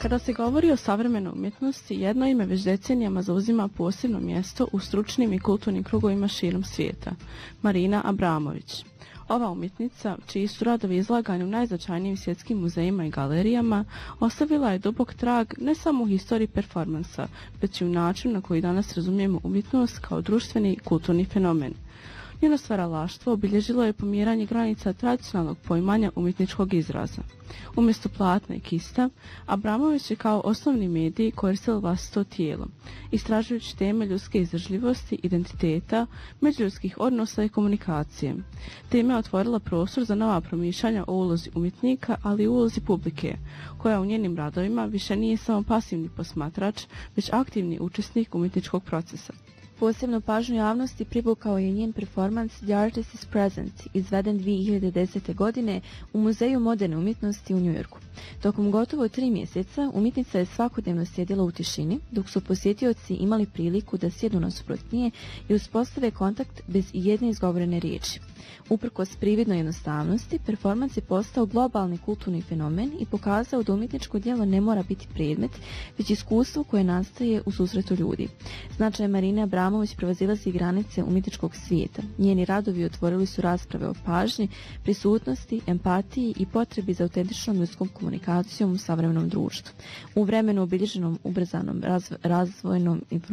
Kada se govori o savremenoj umjetnosti, jedno ime već decenijama zauzima posebno mjesto u stručnim i kulturnim krugovima širom svijeta, Marina Abramović. Ova umjetnica, čiji su radovi izlagani u najznačajnijim svjetskim muzejima i galerijama, ostavila je dubok trag ne samo u historiji performansa, već i u načinu na koji danas razumijemo umjetnost kao društveni i kulturni fenomen. Njeno stvaralaštvo obilježilo je pomjeranje granica tradicionalnog poimanja umjetničkog izraza. Umjesto platna i kista, Abramović je kao osnovni medij koristila vlastito tijelo, istražujući teme ljudske izdržljivosti, identiteta, međuljudskih odnosa i komunikacije. Time je otvorila prostor za nova promišljanja o ulozi umjetnika, ali i ulozi publike, koja u njenim radovima više nije samo pasivni posmatrač, već aktivni učesnik umjetničkog procesa. Posebnu pažnju javnosti privukao je njen performans The Artist is Present, izveden 2010. godine u Muzeju moderne umjetnosti u Njujorku. Tokom gotovo 3 mjeseca umjetnica je svakodnevno sjedila u tišini, dok su posjetioci imali priliku da sjednu nasuprot nje i uspostave kontakt bez ijedne izgovorene riječi. Uprkos prividnoj jednostavnosti, performans je postao globalni kulturni fenomen i pokazao da umjetničko djelo ne mora biti predmet, već iskustvo koje nastaje u susretu ljudi. Značaj Marine Abramović prevazilazi granice umjetničkog svijeta. Njeni radovi otvorili su rasprave o pažnji, prisutnosti, empatiji i potrebi za autentičnom ljudskom komunikacijom u savremenom društvu. U vremenu obilježenom ubrzanom razvojnom informacijom